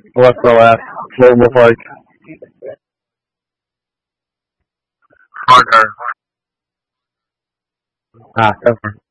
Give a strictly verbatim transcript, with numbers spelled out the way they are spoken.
What's the last name look like? Partner. Ah, cover.